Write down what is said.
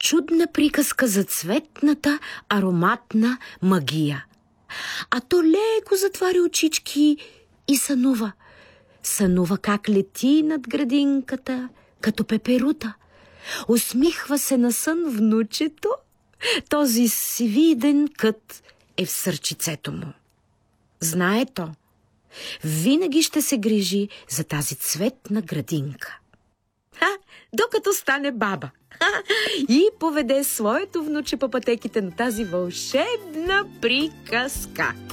чудна приказка за цветната ароматна магия. А то леко затваря очички и сънува. Сънува как лети над градинката, като пеперута. Усмихва се на сън внучето. Този сивиден кът е в сърчицето му. Знае то, винаги ще се грижи за тази цветна градинка. Докато стане баба и поведе своето внуче по пътеките на тази вълшебна приказка.